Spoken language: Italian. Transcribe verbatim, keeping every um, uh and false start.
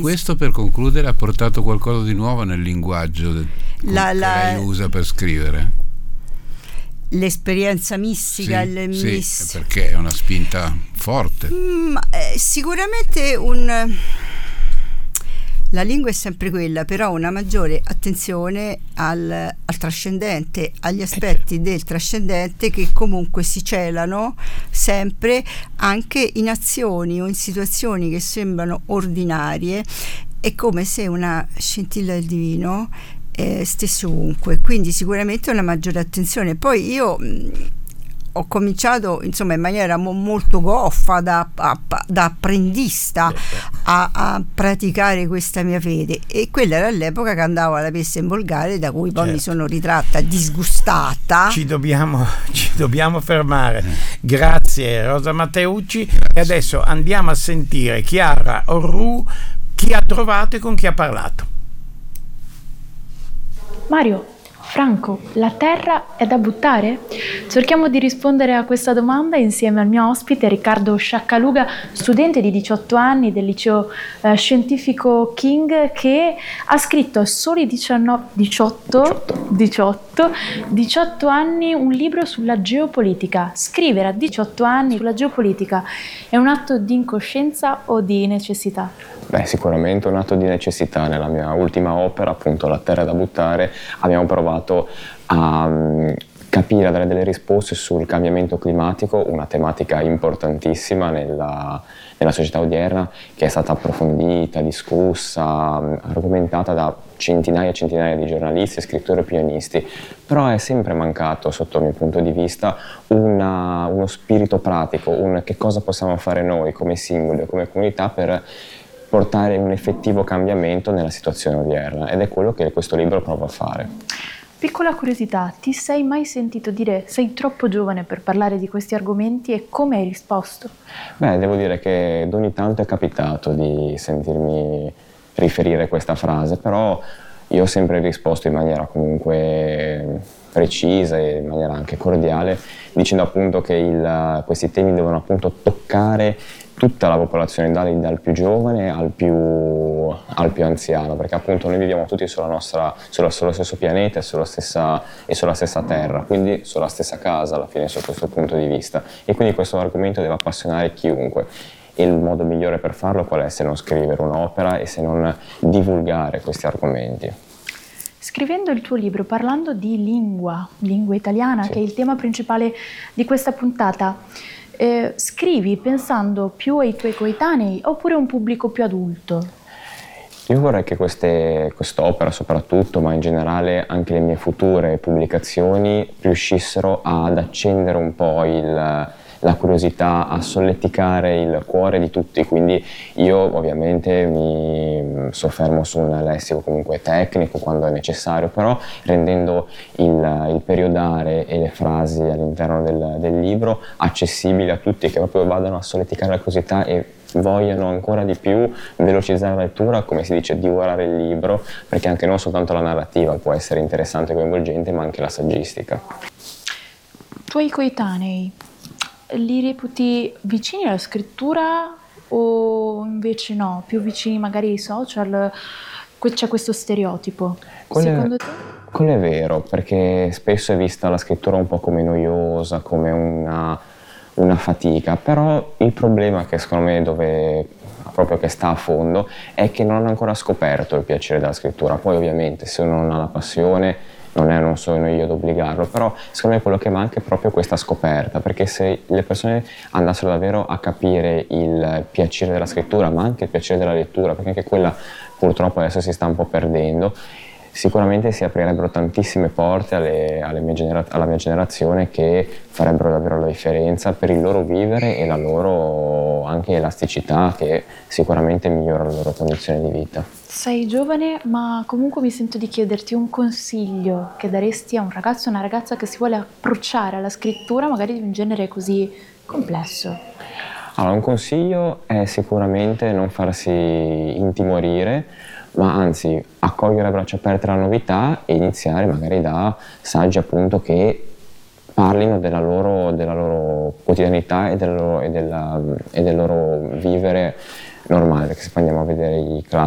questo, per concludere, ha portato qualcosa di nuovo nel linguaggio del, la, che la, lei usa per scrivere? L'esperienza mistica, sì, il sì, mis- perché è una spinta forte. Mm, eh, sicuramente un... La lingua è sempre quella, però una maggiore attenzione al, al trascendente, agli aspetti del trascendente che comunque si celano sempre anche in azioni o in situazioni che sembrano ordinarie. È come se una scintilla del divino eh, stesse ovunque, quindi sicuramente una maggiore attenzione. Poi io mh, ho cominciato insomma in maniera mo- molto goffa da, a, da apprendista a, a praticare questa mia fede, e quella era l'epoca che andavo alla Pessa in Volgare, da cui poi certo. mi sono ritratta disgustata. Ci dobbiamo, ci dobbiamo fermare. Grazie Rosa Matteucci. Grazie. E adesso andiamo a sentire Chiara Orru, chi ha trovato e con chi ha parlato. Mario, Franco, la terra è da buttare? Cerchiamo di rispondere a questa domanda insieme al mio ospite Riccardo Sciaccaluga, studente di diciotto anni del liceo eh, scientifico King, che ha scritto a soli diciannove, diciotto, diciotto, diciotto anni un libro sulla geopolitica. Scrivere a diciotto anni sulla geopolitica è un atto di incoscienza o di necessità? Beh, sicuramente un atto di necessità. Nella mia ultima opera, appunto La terra è da buttare, abbiamo provato a um, capire, a dare delle risposte sul cambiamento climatico, una tematica importantissima nella, nella società odierna, che è stata approfondita, discussa, um, argomentata da centinaia e centinaia di giornalisti e scrittori opinionisti, però è sempre mancato, sotto il mio punto di vista, una, uno spirito pratico, un che cosa possiamo fare noi come singoli o come comunità per portare un effettivo cambiamento nella situazione odierna, ed è quello che questo libro prova a fare. Piccola curiosità, ti sei mai sentito dire sei troppo giovane per parlare di questi argomenti e come hai risposto? Beh, devo dire che ogni tanto è capitato di sentirmi riferire questa frase, però io ho sempre risposto in maniera comunque precisa e in maniera anche cordiale, dicendo appunto che il, questi temi devono appunto toccare tutta la popolazione, dal, dal più giovane al più, al più anziano, perché appunto noi viviamo tutti sulla nostra, sulla, sullo stesso pianeta e sulla, stessa, e sulla stessa terra, quindi sulla stessa casa alla fine sotto questo punto di vista, e quindi questo argomento deve appassionare chiunque. E il modo migliore per farlo qual è, se non scrivere un'opera e se non divulgare questi argomenti? Scrivendo il tuo libro, parlando di lingua, lingua italiana, sì, che è il tema principale di questa puntata, Eh, scrivi pensando più ai tuoi coetanei oppure a un pubblico più adulto? Io vorrei che queste, quest'opera soprattutto, ma in generale anche le mie future pubblicazioni, riuscissero ad accendere un po' il, la curiosità, a solleticare il cuore di tutti, quindi io ovviamente mi soffermo su un lessico comunque tecnico quando è necessario, però rendendo il, il periodare e le frasi all'interno del, del libro accessibili a tutti, che proprio vadano a solleticare la curiosità e vogliano ancora di più velocizzare la lettura, come si dice, divorare il libro, perché anche non soltanto la narrativa può essere interessante e coinvolgente, ma anche la saggistica. Tuoi coetanei li reputi vicini alla scrittura o invece no, più vicini magari ai social? C'è questo stereotipo, quello secondo è, te? Quello è vero, perché spesso è vista la scrittura un po' come noiosa, come una, una fatica, però il problema che secondo me dove proprio che sta a fondo è che non hanno ancora scoperto il piacere della scrittura. Poi ovviamente se uno non ha la passione non, è, non sono io ad obbligarlo, però secondo me quello che manca è proprio questa scoperta, perché se le persone andassero davvero a capire il piacere della scrittura, ma anche il piacere della lettura, perché anche quella purtroppo adesso si sta un po' perdendo, sicuramente si aprirebbero tantissime porte alle, alle mie genera- alla mia generazione, che farebbero davvero la differenza per il loro vivere e la loro anche elasticità, che sicuramente migliora la loro condizione di vita. Sei giovane, ma comunque mi sento di chiederti un consiglio che daresti a un ragazzo o una ragazza che si vuole approcciare alla scrittura, magari di un genere così complesso. Allora, un consiglio è sicuramente non farsi intimorire, ma anzi accogliere a braccia aperte la novità e iniziare magari da saggi appunto che parlino della loro, della loro quotidianità e del loro, e della, e del loro vivere normale, perché se poi andiamo a vedere i classici